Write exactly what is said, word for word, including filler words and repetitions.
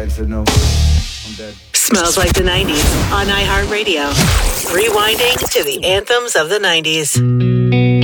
and said, no, I'm dead. Smells Like the nineties on iHeartRadio. Rewinding to the anthems of the nineties.